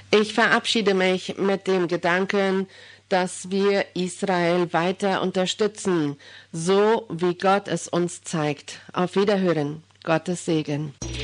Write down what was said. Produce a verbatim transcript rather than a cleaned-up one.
Ich verabschiede mich mit dem Gedanken, dass wir Israel weiter unterstützen, so wie Gott es uns zeigt. Auf Wiederhören. Gottes Segen.